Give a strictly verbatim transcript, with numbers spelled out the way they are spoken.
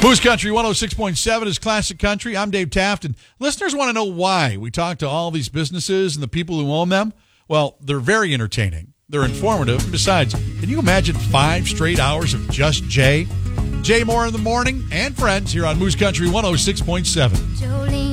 Moose Country one oh six point seven is Classic Country. I'm Dave Taft, and listeners want to know why we talk to all these businesses and the people who own them. Well, they're very entertaining. They're informative. And besides, can you imagine five straight hours of just Jay? Jay Moore in the morning and friends here on Moose Country one oh six point seven.